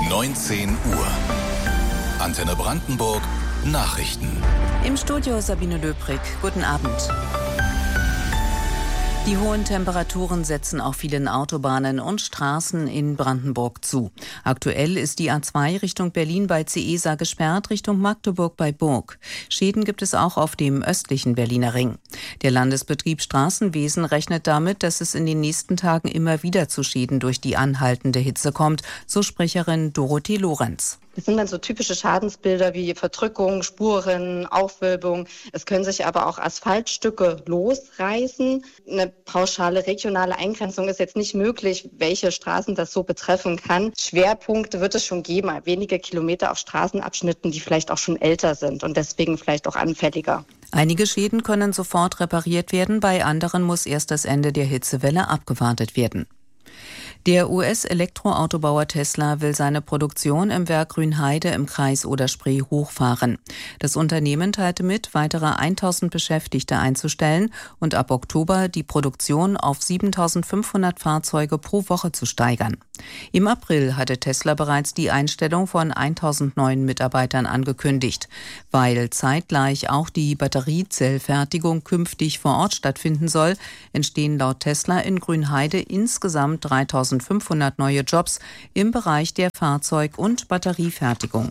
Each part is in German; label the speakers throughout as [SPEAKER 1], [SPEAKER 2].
[SPEAKER 1] 19 Uhr. Antenne Brandenburg. Nachrichten.
[SPEAKER 2] Im Studio Sabine Löbrig. Guten Abend. Die hohen Temperaturen setzen auf vielen Autobahnen und Straßen in Brandenburg zu. Aktuell ist die A2 Richtung Berlin bei Ciesa gesperrt, Richtung Magdeburg bei Burg. Schäden gibt es auch auf dem östlichen Berliner Ring. Der Landesbetrieb Straßenwesen rechnet damit, dass es in den nächsten Tagen immer wieder zu Schäden durch die anhaltende Hitze kommt, so Sprecherin Dorothee Lorenz.
[SPEAKER 3] Das sind dann so typische Schadensbilder wie Verdrückung, Spuren, Aufwölbung. Es können sich aber auch Asphaltstücke losreißen. Eine pauschale regionale Eingrenzung ist jetzt nicht möglich, welche Straßen das so betreffen kann. Schwerpunkte wird es schon geben, wenige Kilometer auf Straßenabschnitten, die vielleicht auch schon älter sind und deswegen vielleicht auch anfälliger.
[SPEAKER 2] Einige Schäden können sofort repariert werden, bei anderen muss erst das Ende der Hitzewelle abgewartet werden. Der US-Elektroautobauer Tesla will seine Produktion im Werk Grünheide im Kreis Oder-Spree hochfahren. Das Unternehmen teilte mit, weitere 1.000 Beschäftigte einzustellen und ab Oktober die Produktion auf 7.500 Fahrzeuge pro Woche zu steigern. Im April hatte Tesla bereits die Einstellung von 1.000 neuen Mitarbeitern angekündigt. Weil zeitgleich auch die Batteriezellfertigung künftig vor Ort stattfinden soll, entstehen laut Tesla in Grünheide insgesamt 3.500 neue Jobs im Bereich der Fahrzeug- und Batteriefertigung.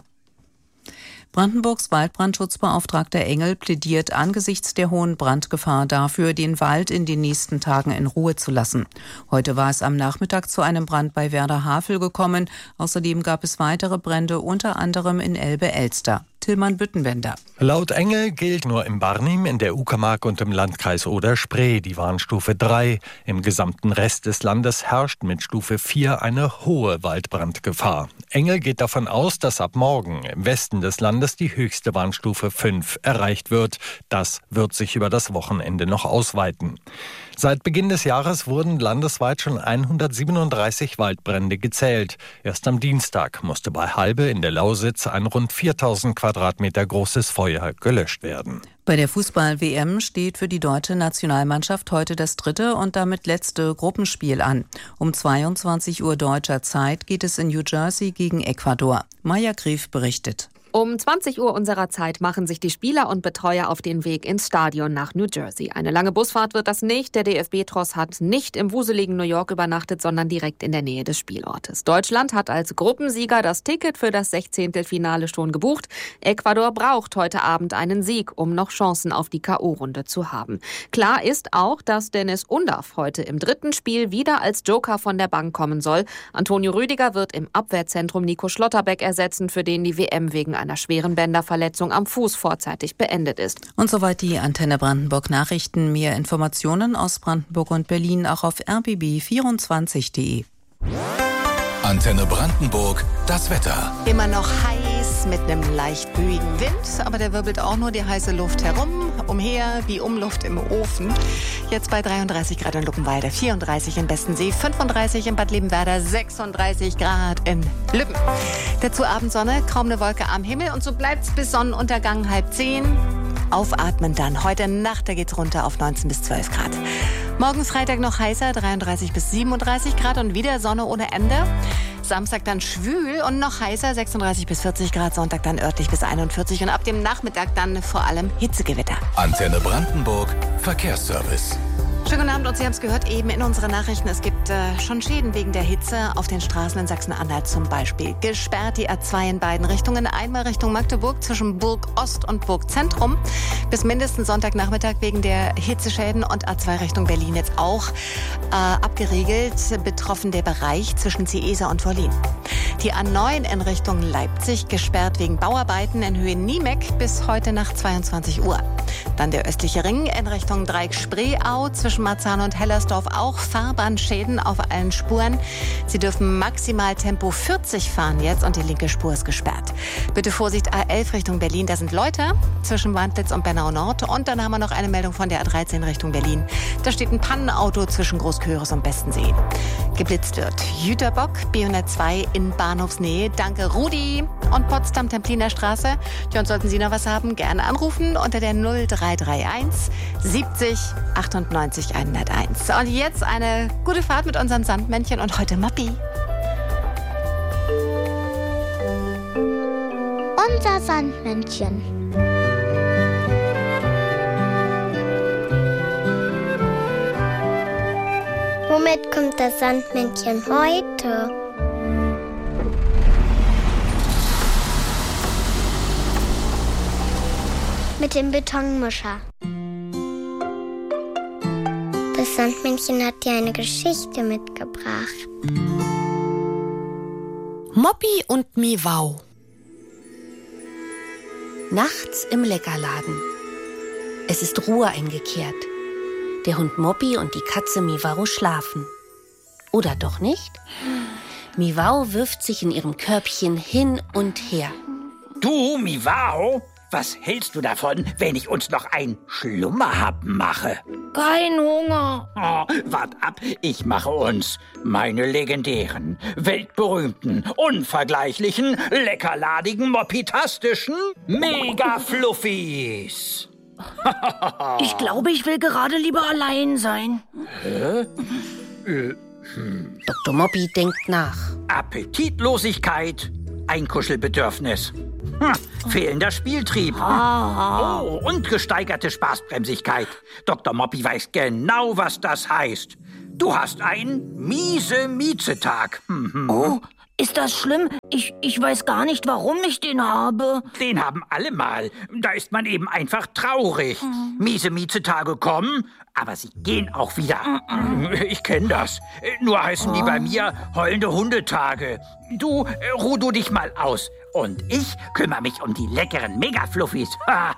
[SPEAKER 2] Brandenburgs Waldbrandschutzbeauftragter Engel plädiert angesichts der hohen Brandgefahr dafür, den Wald in den nächsten Tagen in Ruhe zu lassen. Heute war es am Nachmittag zu einem Brand bei Werder-Havel gekommen. Außerdem gab es weitere Brände, unter anderem in Elbe-Elster. Tillmann Büttenwender.
[SPEAKER 4] Laut Engel gilt nur in Barnim, in der Uckermark und im Landkreis Oder-Spree die Warnstufe 3. Im gesamten Rest des Landes herrscht mit Stufe 4 eine hohe Waldbrandgefahr. Engel geht davon aus, dass ab morgen im Westen des Landes die höchste Warnstufe 5 erreicht wird. Das wird sich über das Wochenende noch ausweiten. Seit Beginn des Jahres wurden landesweit schon 137 Waldbrände gezählt. Erst am Dienstag musste bei Halbe in der Lausitz ein rund 4.000 Quadratmeter großes Feuer gelöscht werden.
[SPEAKER 2] Bei der Fußball-WM steht für die deutsche Nationalmannschaft heute das dritte und damit letzte Gruppenspiel an. Um 22 Uhr deutscher Zeit geht es in New Jersey gegen Ecuador. Maja Grief berichtet.
[SPEAKER 5] Um 20 Uhr unserer Zeit machen sich die Spieler und Betreuer auf den Weg ins Stadion nach New Jersey. Eine lange Busfahrt wird das nicht. Der DFB-Tross hat nicht im wuseligen New York übernachtet, sondern direkt in der Nähe des Spielortes. Deutschland hat als Gruppensieger das Ticket für das 16. Finale schon gebucht. Ecuador braucht heute Abend einen Sieg, um noch Chancen auf die K.O.-Runde zu haben. Klar ist auch, dass Dennis Undaff heute im dritten Spiel wieder als Joker von der Bank kommen soll. Antonio Rüdiger wird im Abwehrzentrum Nico Schlotterbeck ersetzen, für den die WM wegen einer schweren Bänderverletzung am Fuß vorzeitig beendet ist.
[SPEAKER 2] Und soweit die Antenne Brandenburg Nachrichten. Mehr Informationen aus Brandenburg und Berlin auch auf rbb24.de.
[SPEAKER 1] Antenne Brandenburg, das Wetter.
[SPEAKER 6] Immer noch heiß mit einem leicht böigen Wind, aber der wirbelt auch nur die heiße Luft herum, umher wie Umluft im Ofen. Jetzt bei 33 Grad in Luckenwalde, 34 in Bestensee, 35 in Bad Liebenwerda, 36 Grad in Lübben. Dazu Abendsonne, kaum eine Wolke am Himmel und so bleibt's bis Sonnenuntergang 9:30. Aufatmen dann. Heute Nacht, da geht's runter auf 19 bis 12 Grad. Morgen Freitag noch heißer, 33 bis 37 Grad und wieder Sonne ohne Ende. Samstag dann schwül und noch heißer, 36 bis 40 Grad. Sonntag dann örtlich bis 41 und ab dem Nachmittag dann vor allem Hitzegewitter.
[SPEAKER 1] Antenne Brandenburg, Verkehrsservice.
[SPEAKER 6] Schönen guten Abend und Sie haben es gehört eben in unseren Nachrichten. Es gibt schon Schäden wegen der Hitze auf den Straßen in Sachsen-Anhalt zum Beispiel. Gesperrt die A2 in beiden Richtungen. Einmal Richtung Magdeburg zwischen Burg Ost und Burg Zentrum. Bis mindestens Sonntagnachmittag wegen der Hitzeschäden und A2 Richtung Berlin jetzt auch abgeriegelt. Betroffen der Bereich zwischen Ciesa und Wollin. Die A9 in Richtung Leipzig gesperrt wegen Bauarbeiten in Höhe Niemeck bis heute nach 22 Uhr. Dann der östliche Ring in Richtung Dreieck-Spreeau zwischen Marzahn und Hellersdorf auch Fahrbahnschäden auf allen Spuren. Sie dürfen maximal Tempo 40 fahren jetzt und die linke Spur ist gesperrt. Bitte Vorsicht A11 Richtung Berlin, da sind Leute zwischen Wandlitz und Bernau Nord. Und dann haben wir noch eine Meldung von der A13 Richtung Berlin. Da steht ein Pannenauto zwischen Großköris und Bestensee. Geblitzt wird Jüterbock, B102 in Bahnhofsnähe. Danke Rudi und Potsdam-Templiner Straße. Ja, und sollten Sie noch was haben, gerne anrufen unter der 0331 70 98 101. Und jetzt eine gute Fahrt mit unserem Sandmännchen und heute Mappi.
[SPEAKER 7] das Sandmännchen. Womit kommt das Sandmännchen heute? Mit dem Betonmischer. Das Sandmännchen hat dir eine Geschichte mitgebracht.
[SPEAKER 8] Moppy und Miwau. Nachts im Leckerladen. Es ist Ruhe eingekehrt. Der Hund Moppy und die Katze Miwau schlafen. Oder doch nicht? Miwau wirft sich in ihrem Körbchen hin und her.
[SPEAKER 9] Du, Miwau, was hältst du davon, wenn ich uns noch ein Schlummerhappen mache?
[SPEAKER 10] Kein Hunger.
[SPEAKER 9] Oh, wart ab, ich mache uns meine legendären, weltberühmten, unvergleichlichen, leckerladigen, moppitastischen Mega-Fluffis.
[SPEAKER 10] Ich glaube, ich will gerade lieber allein sein.
[SPEAKER 9] Hä?
[SPEAKER 8] Dr. Moppy denkt nach.
[SPEAKER 9] Appetitlosigkeit, Einkuschelbedürfnis, fehlender Spieltrieb. Oh, und gesteigerte Spaßbremsigkeit. Dr. Moppy weiß genau, was das heißt. Du hast einen Mieze-Mieze-Tag.
[SPEAKER 10] Oh, ist das schlimm? Ich weiß gar nicht, warum ich den habe.
[SPEAKER 9] Den haben alle mal. Da ist man eben einfach traurig. Mieze-Mieze-Tage kommen, aber sie gehen auch wieder. Ich kenne das. Nur heißen die bei mir heulende Hundetage. Du, ruh du dich mal aus. Und ich kümmere mich um die leckeren Mega-Fluffis.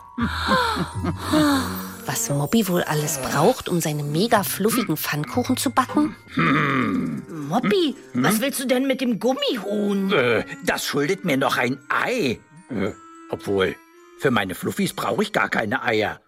[SPEAKER 8] Was Moppy wohl alles braucht, um seine mega fluffigen Pfannkuchen zu backen?
[SPEAKER 10] Moppy, was willst du denn mit dem Gummihuhn?
[SPEAKER 9] Das schuldet mir noch ein Ei. Obwohl, für meine Fluffis brauche ich gar keine Eier.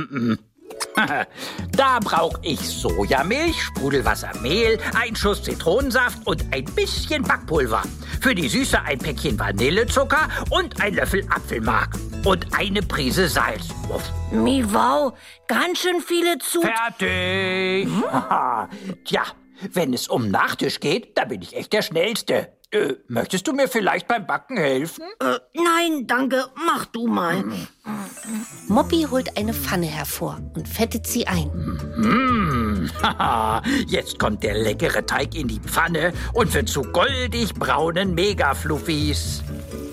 [SPEAKER 9] Da brauche ich Sojamilch, Sprudelwasser, Mehl, ein Schuss Zitronensaft und ein bisschen Backpulver. Für die Süße ein Päckchen Vanillezucker und ein Löffel Apfelmark. Und eine Prise Salz.
[SPEAKER 10] Miwau, ganz schön viele
[SPEAKER 9] Fertig! Tja, wenn es um Nachtisch geht, da bin ich echt der Schnellste. Möchtest du mir vielleicht beim Backen helfen?
[SPEAKER 10] Nein, danke. Mach du mal.
[SPEAKER 8] Moppy holt eine Pfanne hervor und fettet sie ein.
[SPEAKER 9] Jetzt kommt der leckere Teig in die Pfanne und wird zu goldig braunen Mega-Fluffis.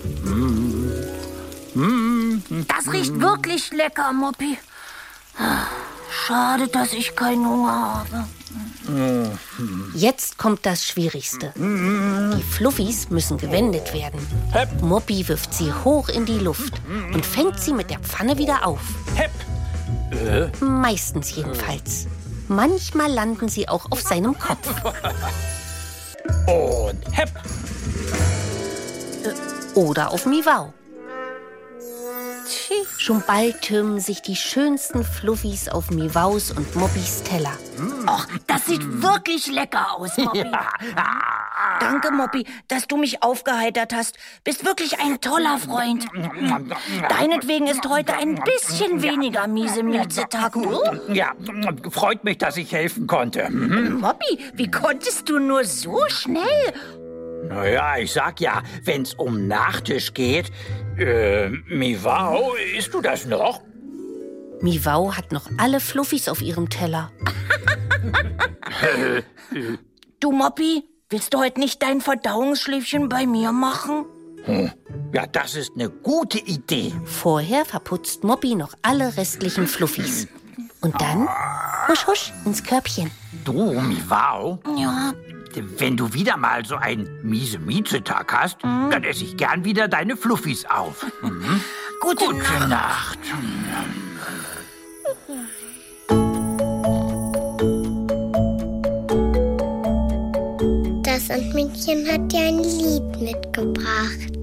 [SPEAKER 10] Das riecht wirklich lecker, Moppy. Schade, dass ich keinen Hunger habe.
[SPEAKER 8] Jetzt kommt das Schwierigste. Die Fluffis müssen gewendet werden. Moppy wirft sie hoch in die Luft und fängt sie mit der Pfanne wieder auf. Meistens jedenfalls. Manchmal landen sie auch auf seinem Kopf.
[SPEAKER 9] Und hepp!
[SPEAKER 8] Oder auf Miwau. Schon bald türmen sich die schönsten Fluffis auf Miwaus und Moppys Teller.
[SPEAKER 10] Och, das sieht wirklich lecker aus, Moppy. Danke, Moppy, dass du mich aufgeheitert hast. Bist wirklich ein toller Freund. Deinetwegen ist heute ein bisschen weniger Mieze-Mieze-Tag.
[SPEAKER 9] Ja, freut mich, dass ich helfen konnte.
[SPEAKER 10] Moppy, wie konntest du nur so schnell?
[SPEAKER 9] Naja, ich sag ja, wenn's um Nachtisch geht, Miwau, isst du das noch?
[SPEAKER 8] Miwau hat noch alle Fluffis auf ihrem Teller.
[SPEAKER 10] Du, Moppy, willst du heute nicht dein Verdauungsschläfchen bei mir machen?
[SPEAKER 9] Ja, das ist eine gute Idee.
[SPEAKER 8] Vorher verputzt Moppy noch alle restlichen Fluffis. Und dann, husch, husch, ins Körbchen.
[SPEAKER 9] Du, Miwau?
[SPEAKER 10] Ja?
[SPEAKER 9] Wenn du wieder mal so einen Mieze-Mieze-Tag hast, dann esse ich gern wieder deine Fluffis auf.
[SPEAKER 10] Gute
[SPEAKER 9] Nacht.
[SPEAKER 7] Das Sandmännchen hat dir ein Lied mitgebracht.